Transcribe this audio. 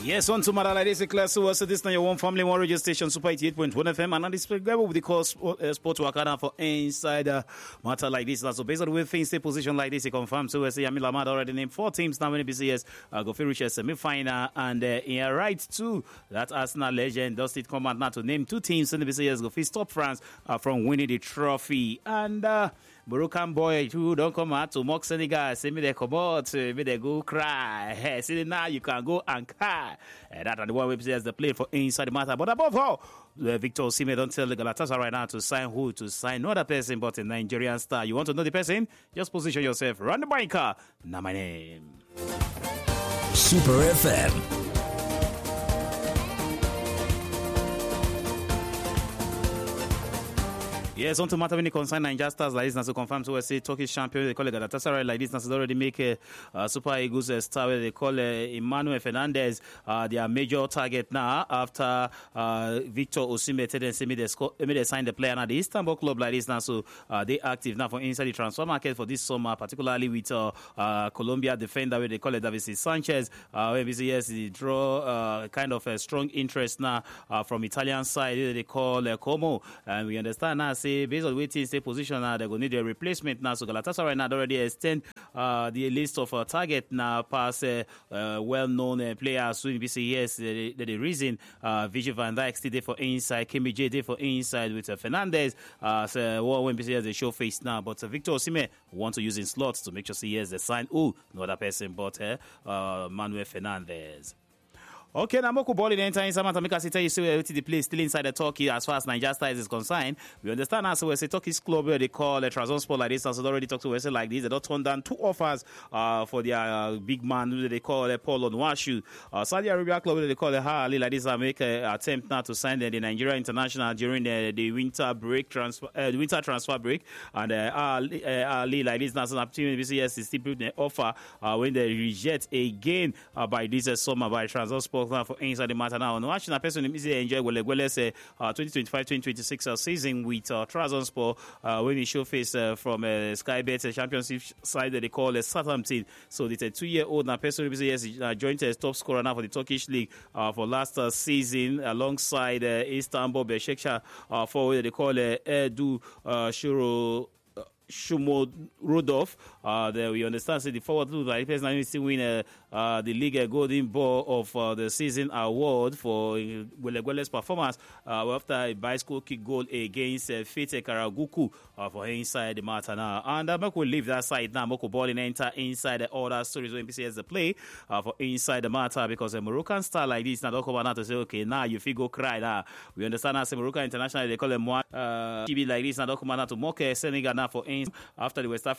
Yes, on to Mara like this, class. So, this now your one family, one radio station, Super 88.1 FM, and on this program with the call Sport Wakana for inside matter like this. So, based on the way things stay position like this, he confirmed. So, we say Yamil Ahmad already named 4 teams now in the BCS. Go for reach a semi-final, and in right too, that Arsenal legend does it come out now to name 2 teams in the BCS. Go for stop France from winning the trophy, and Moroccan boy who don't come out to mock Senegal. Say me they come out, me they go cry. Hey, see now you can go and cry. That are the one websites they play for inside the matter. But above all, Victor Osimhen don't tell the Galatasaray right now to sign who, to sign no other person but a Nigerian star. You want to know the person? Just position yourself. Run the biker. Now my name. Super FM. Yes, on to matter when it concerns Niger Stars like this, now to confirm to say Turkish champion, they call it Galatasaray like this, now to already make Super Eagles star, they call Emmanuel Fernandez their major target now after Victor Osimhen they signed the player now. The Istanbul club like this now, so they active now for inside the transfer market for this summer, particularly with Colombia defender where they call it Davinson Sanchez. Yes, they draw kind of a strong interest now from Italian side they call Como, and we understand now. Based on waiting stay position now, they're going to need a replacement now. So Galatasaray now already extend the list of target now past well-known players. So in BCS, the reason Virgil van Dijk still there for inside, Kimi J there for inside with Fernandez. So when BCS they show face now, but Victor Osimhen want to use in slots to make sure CS they sign. No other person but Manuel Fernandez. Okay, now Moko ball in the entire Samantha make us tell you the place still inside the Turkey as far as Niger Stars is concerned. We understand now, so we say Turkish club where they call a Trabzonspor like this, and so they already talked to us like this. They don't turn down 2 offers for their big man who they call Paul Onwashu. Saudi Arabia club where they call Ali like this and make an attempt now to sign the Nigeria international during the winter break winter transfer break, and Ali like this now so opportunity BCS is still putting an offer when they reject again by this summer by Trabzonspor for inside the matter now. No, actually, person enjoy say 2025-2026 season with Trabzonspor when he show face from Sky Bet championship side that they call Southampton. So it's a 2-year-old now person joined as top scorer now for the Turkish league for last season alongside Istanbul Besiktas for what they call Edu Shumorodov. There we understand. So the forward look like person still win the league golden ball of the season award for Gwele's performance after a bicycle kick goal against Fete Karaguku for inside the matter now. And Moko will leave that side now. Moko ball in enter inside the other stories when NPC has the play for inside the matter because a Moroccan star like this now don't come out to say okay now you feel go cry now. We understand as a Moroccan international they call him one like this now don't come out to mock Senegal now for after the West African